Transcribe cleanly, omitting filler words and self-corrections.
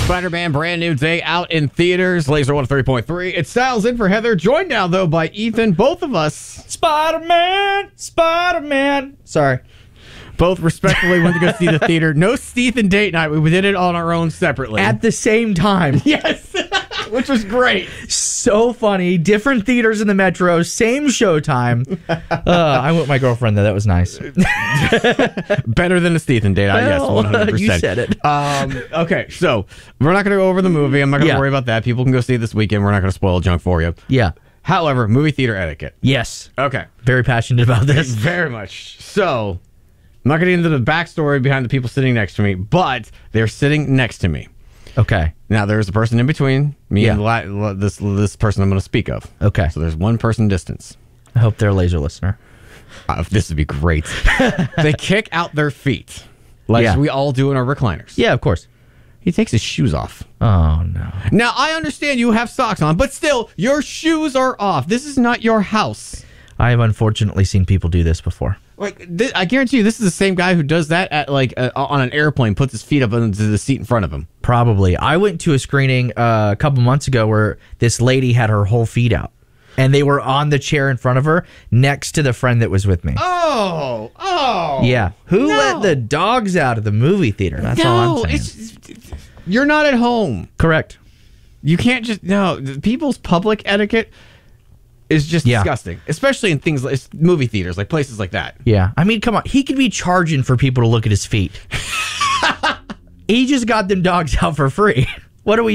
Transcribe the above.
Spider-Man, brand new day out in theaters. Laser 103.3. It's Styles in for Heather. Joined now, though, by Ethan. Both of us. Spider-Man. Sorry. Both respectively went to go see the theater. No Stephen date night. We did it on our own separately. At the same time. Yes. Which was great. So funny. Different theaters in the metro. Same showtime. I went with my girlfriend, though. That was nice. Better than a Stephen date. Yes, 100%. You said it. Okay, so we're not going to go over the movie. I'm not going to worry about that. People can go see it this weekend. We're not going to spoil junk for you. Yeah. However, movie theater etiquette. Yes. Okay. Very passionate about this. Very much. So, I'm not getting into the backstory behind the people sitting next to me, but they're sitting next to me. Okay. Now, there's a person in between me and this person I'm going to speak of. Okay. So, there's one person distance. I hope they're a laser listener. This would be great. They kick out their feet like we all do in our recliners. Yeah, of course. He takes his shoes off. Oh, no. Now, I understand you have socks on, but still, your shoes are off. This is not your house. I have unfortunately seen people do this before. Like, I guarantee you, this is the same guy who does that at on an airplane, puts his feet up into the seat in front of him. Probably. I went to a screening a couple months ago where this lady had her whole feet out, and they were on the chair in front of her next to the friend that was with me. Oh. Yeah. Who let the dogs out of the movie theater? That's all I'm saying. You're not at home. Correct. You can't just... No, people's public etiquette is just disgusting, especially in things like movie theaters, like places like that. Yeah. I mean, come on. He could be charging for people to look at his feet. He just got them dogs out for free. What are we